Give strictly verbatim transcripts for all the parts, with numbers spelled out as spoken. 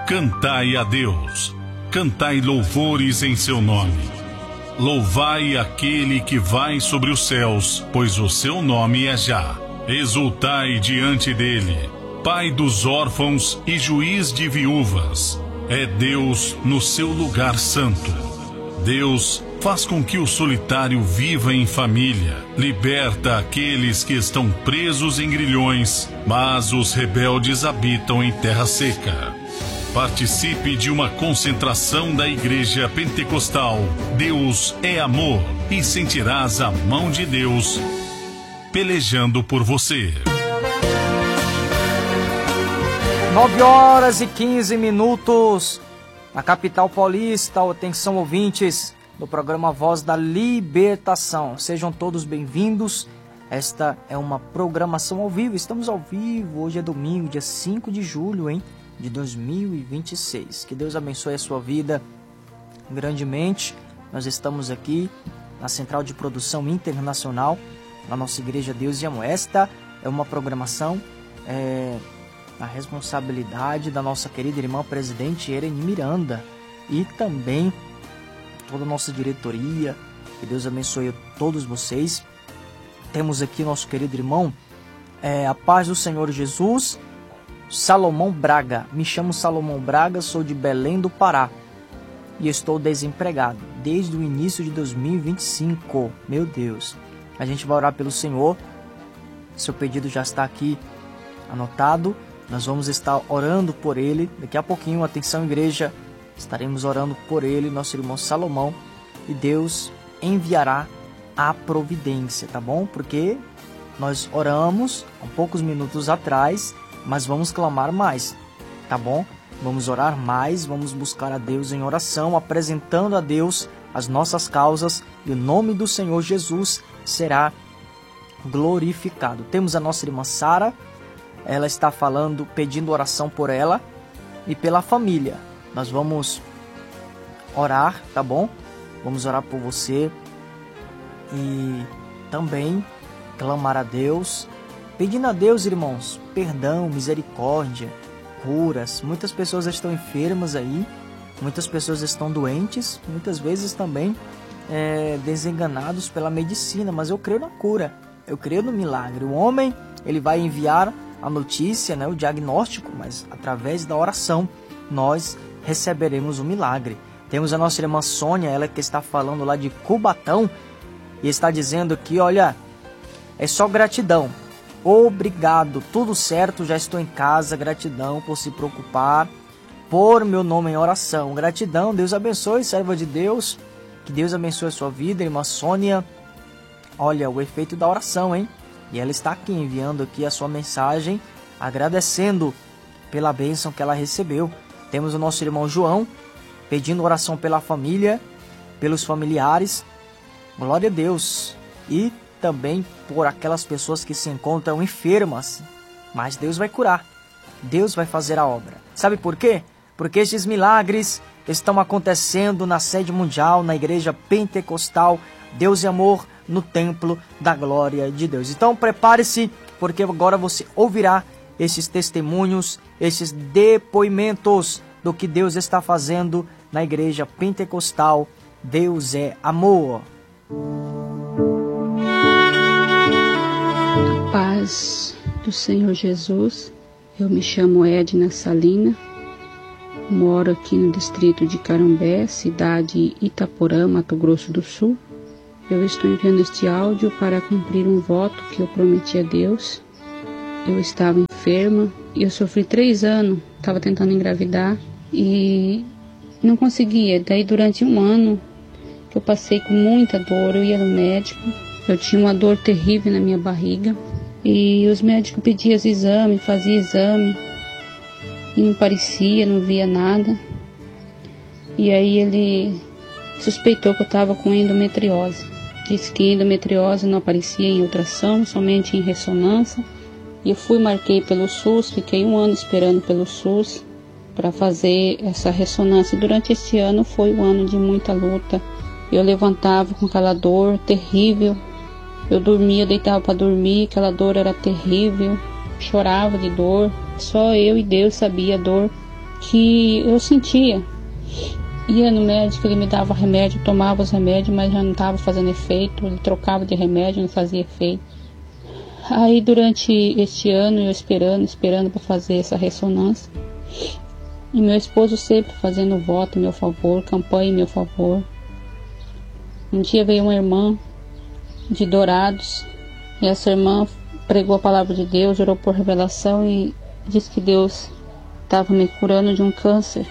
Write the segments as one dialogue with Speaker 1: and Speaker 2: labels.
Speaker 1: Cantai a Deus, cantai louvores em seu nome. Louvai aquele que vai sobre os céus, pois o seu nome é Já. Exultai diante dele, Pai dos órfãos e juiz de viúvas. É Deus no seu lugar santo. Deus faz com que o solitário viva em família, liberta aqueles que estão presos em grilhões, mas os rebeldes habitam em terra seca. Participe de uma concentração da Igreja Pentecostal Deus é Amor e sentirás a mão de Deus pelejando por você.
Speaker 2: nove horas e quinze minutos na capital paulista. Atenção, ouvintes do programa Voz da Libertação. Sejam todos bem-vindos. Esta é uma programação ao vivo. Estamos ao vivo. Hoje é domingo, dia cinco de julho, hein? De dois mil e vinte e seis. Que Deus abençoe a sua vida grandemente. Nós estamos aqui na Central de Produção Internacional, na nossa Igreja Deus e Amor. Esta é uma programação, é, a responsabilidade da nossa querida irmã presidente Ereni Miranda e também toda a nossa diretoria. Que Deus abençoe a todos vocês. Temos aqui nosso querido irmão, é, a paz do Senhor Jesus, Salomão Braga. Me chamo Salomão Braga, sou de Belém do Pará e estou desempregado desde o início de dois mil e vinte e cinco. Meu Deus. A gente vai orar pelo Senhor. Seu pedido já está aqui anotado. Nós vamos estar orando por ele. Daqui a pouquinho, atenção igreja, estaremos orando por ele, nosso irmão Salomão, e Deus enviará a providência, tá bom? Porque nós oramos há poucos minutos atrás, mas vamos clamar mais, tá bom? Vamos orar mais, vamos buscar a Deus em oração, apresentando a Deus as nossas causas, e o nome do Senhor Jesus será glorificado. Temos a nossa irmã Sara, ela está falando, pedindo oração por ela e pela família. Nós vamos orar, tá bom? Vamos orar por você e também clamar a Deus, pedindo a Deus, irmãos, perdão, misericórdia, curas. Muitas pessoas estão enfermas aí, muitas pessoas estão doentes, muitas vezes também é, desenganados pela medicina, mas eu creio na cura, eu creio no milagre. O homem, ele vai enviar a notícia, né, o diagnóstico, mas através da oração nós receberemos o milagre. Temos a nossa irmã Sônia, ela que está falando lá de Cubatão, e está dizendo que, olha, é só gratidão. Obrigado, tudo certo, já estou em casa. Gratidão por se preocupar, por meu nome em oração. Gratidão, Deus abençoe, serva de Deus. Que Deus abençoe a sua vida, irmã Sônia. Olha, o efeito da oração, hein? E ela está aqui enviando aqui a sua mensagem, agradecendo pela bênção que ela recebeu. Temos o nosso irmão João, pedindo oração pela família, pelos familiares. Glória a Deus. E também por aquelas pessoas que se encontram enfermas. Mas Deus vai curar. Deus vai fazer a obra. Sabe por quê? Porque estes milagres estão acontecendo na sede mundial, na Igreja Pentecostal Deus e Amor, no Templo da Glória de Deus. Então prepare-se, porque agora você ouvirá esses testemunhos, esses depoimentos do que Deus está fazendo na Igreja Pentecostal Deus é Amor.
Speaker 3: Paz do Senhor Jesus. Eu me chamo Edna Salina, moro aqui no distrito de Carambé, cidade Itaporã, Mato Grosso do Sul. Eu estou enviando este áudio para cumprir um voto que eu prometi a Deus. Eu estava enferma e eu sofri três anos, estava tentando engravidar e não conseguia. Daí durante um ano que eu passei com muita dor, eu ia no médico, eu tinha uma dor terrível na minha barriga. E os médicos pediam os exames, faziam exame e não parecia, não via nada. E aí ele suspeitou que eu estava com endometriose. Disse que endometriose não aparecia em ultrassom, somente em ressonância. E eu fui, marquei pelo SUS, fiquei um ano esperando pelo SUS para fazer essa ressonância. Durante esse ano foi um ano de muita luta. Eu levantava com aquela dor terrível. Eu dormia, deitava para dormir, aquela dor era terrível, chorava de dor. Só eu e Deus sabia a dor que eu sentia. Ia no médico, ele me dava remédio, tomava os remédios, mas já não estava fazendo efeito. Ele trocava de remédio, não fazia efeito. Aí durante este ano, eu esperando, esperando para fazer essa ressonância. E meu esposo sempre fazendo voto em meu favor, campanha em meu favor. Um dia veio uma irmã de Dourados, e essa irmã pregou a palavra de Deus, orou por revelação e disse que Deus estava me curando de um câncer.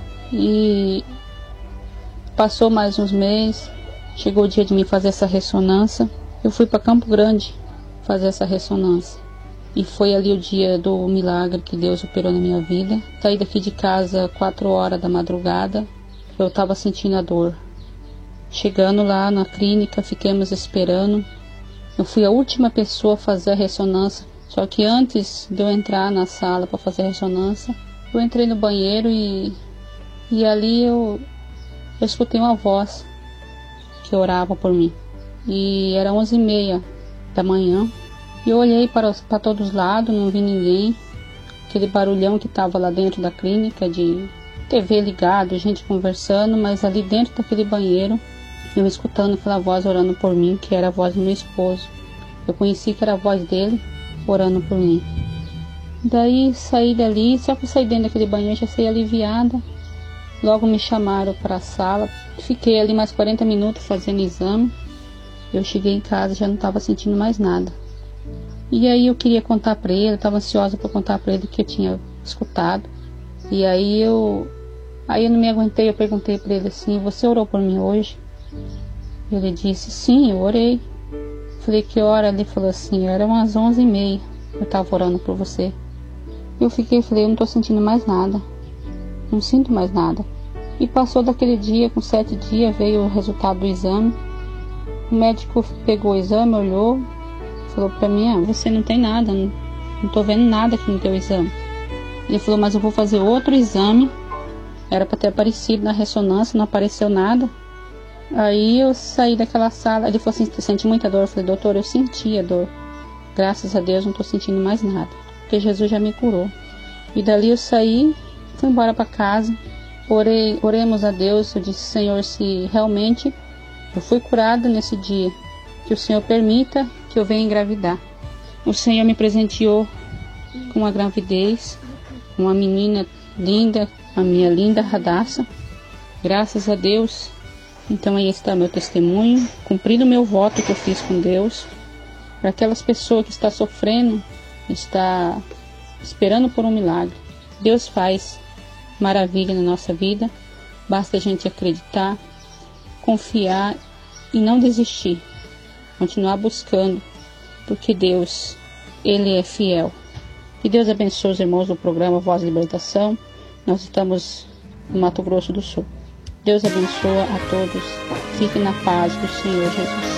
Speaker 3: E passou mais uns meses, chegou o dia de me fazer essa ressonância. Eu fui para Campo Grande fazer essa ressonância. E foi ali o dia do milagre que Deus operou na minha vida. Saí daqui de casa quatro horas da madrugada, eu estava sentindo a dor. Chegando lá na clínica, ficamos esperando. Eu fui a última pessoa a fazer a ressonância. Só que antes de eu entrar na sala para fazer a ressonância, eu entrei no banheiro e, e ali eu, eu escutei uma voz que orava por mim. E era onze e meia da manhã. E eu olhei para, para todos os lados, não vi ninguém. Aquele barulhão que estava lá dentro da clínica, de T V ligado, gente conversando, mas ali dentro daquele banheiro, eu escutando aquela voz orando por mim, que era a voz do meu esposo. Eu conheci que era a voz dele orando por mim. Daí saí dali, só que eu saí dentro daquele banheiro, já saí aliviada. Logo me chamaram para a sala, fiquei ali mais quarenta minutos fazendo exame. Eu cheguei em casa, já não estava sentindo mais nada. E aí eu queria contar para ele, eu estava ansiosa para contar para ele o que eu tinha escutado. E aí eu, aí eu não me aguentei, eu perguntei para ele assim: você orou por mim hoje? Ele disse: sim, eu orei. Falei: que hora? Ele falou assim: eram umas onze e meia, eu estava orando por você. Eu fiquei, falei: eu não estou sentindo mais nada, não sinto mais nada. E passou daquele dia, com sete dias veio o resultado do exame. O médico pegou o exame, olhou, falou pra mim: ah, você não tem nada, não, não tô vendo nada aqui no teu exame. Ele falou: mas eu vou fazer outro exame. Era para ter aparecido na ressonância, não apareceu nada. Aí eu saí daquela sala, ele falou assim: você sente muita dor? Eu falei: doutor, eu senti a dor, graças a Deus não tô sentindo mais nada, porque Jesus já me curou. E dali eu saí, fui embora para casa, orei, oremos a Deus. Eu disse: Senhor, se realmente eu fui curada nesse dia, que o Senhor permita que eu venha engravidar. O Senhor me presenteou com uma gravidez, uma menina linda, a minha linda Radassa, graças a Deus. Então aí está meu testemunho, cumprido o meu voto que eu fiz com Deus. Para aquelas pessoas que estão sofrendo, está esperando por um milagre, Deus faz maravilha na nossa vida. Basta a gente acreditar, confiar e não desistir, continuar buscando, porque Deus, Ele é fiel. Que Deus abençoe os irmãos do programa Voz de Libertação. Nós estamos no Mato Grosso do Sul. Deus abençoe a todos. Fiquem na paz do Senhor Jesus.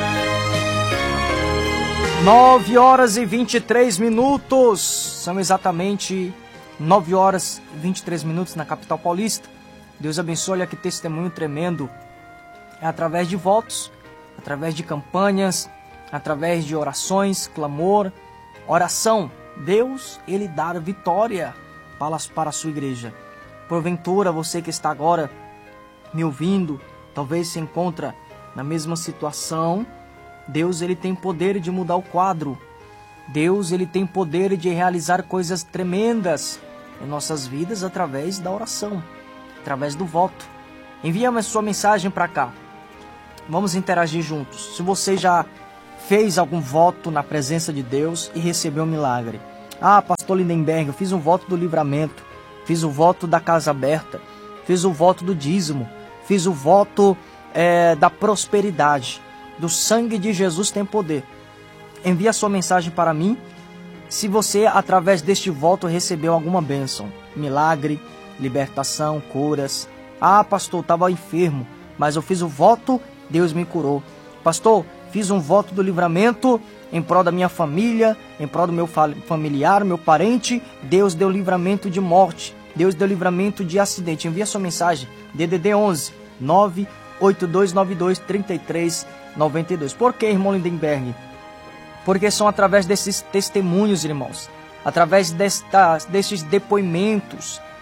Speaker 2: nove horas e vinte e três minutos. São exatamente nove horas e vinte e três minutos na capital paulista. Deus abençoe. Olha que testemunho tremendo. É através de votos, através de campanhas, através de orações, clamor, oração. Deus, Ele dá vitória para, para a sua igreja. Porventura, você que está agora me ouvindo, talvez se encontra na mesma situação. Deus, Ele tem poder de mudar o quadro. Deus, Ele tem poder de realizar coisas tremendas em nossas vidas através da oração, através do voto. Envia a sua mensagem para cá. Vamos interagir juntos. Se você já fez algum voto na presença de Deus e recebeu um milagre. Ah, pastor Lindenberg, eu fiz um voto do livramento, fiz o voto da casa aberta, fiz o voto do dízimo, fiz o voto é, da prosperidade. Do sangue de Jesus tem poder. Envie a sua mensagem para mim. Se você, através deste voto, recebeu alguma bênção, milagre, libertação, curas. Ah, pastor, estava enfermo, mas eu fiz o voto, Deus me curou. Pastor, fiz um voto do livramento em prol da minha família, em prol do meu familiar, meu parente. Deus deu livramento de morte, Deus deu livramento de acidente. Envia sua mensagem, D D D onze, nove oito dois nove dois, três três nove dois. Por que, irmão Lindenberg? Porque são através desses testemunhos, irmãos, através destas, destes depoimentos,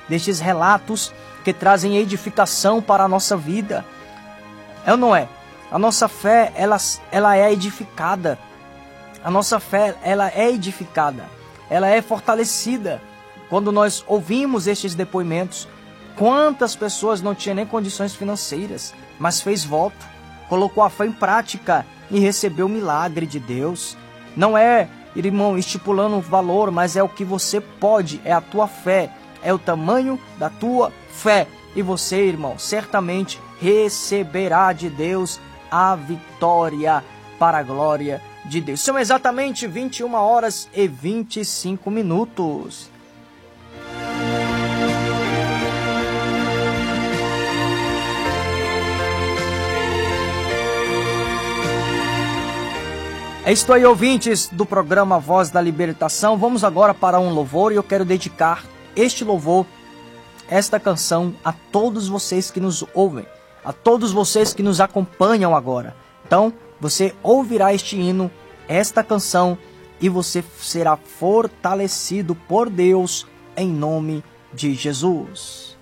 Speaker 2: destes relatos que trazem edificação para a nossa vida. É ou não é? A nossa fé, ela, ela é edificada. A nossa fé, ela é edificada. Ela é fortalecida. Quando nós ouvimos estes depoimentos, quantas pessoas não tinham nem condições financeiras, mas fez voto, colocou a fé em prática e recebeu o milagre de Deus. Não é, irmão, estipulando um valor, mas é o que você pode, é a tua fé, é o tamanho da tua fé. E você, irmão, certamente receberá de Deus a vitória para a glória de Deus. São exatamente vinte e uma horas e vinte e cinco minutos. É isso aí, ouvintes do programa Voz da Libertação. Vamos agora para um louvor e eu quero dedicar este louvor, esta canção, a todos vocês que nos ouvem, a todos vocês que nos acompanham agora. Então, você ouvirá este hino, esta canção, e você será fortalecido por Deus em nome de Jesus.